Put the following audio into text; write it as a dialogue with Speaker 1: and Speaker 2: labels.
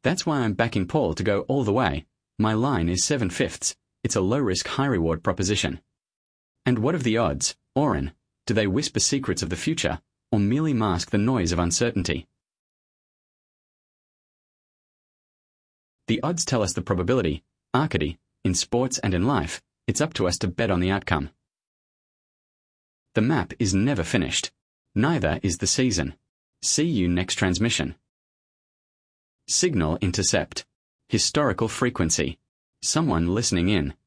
Speaker 1: That's why I'm backing Paul to go all the way. My line is 7/5. It's a low-risk, high-reward proposition. And what of the odds, Oren? Do they whisper secrets of the future, or merely mask the noise of uncertainty? The odds tell us the probability. Arcady, in sports and in life, it's up to us to bet on the outcome. The map is never finished. Neither is the season. See you next transmission. Signal intercept. Historical frequency. Someone listening in.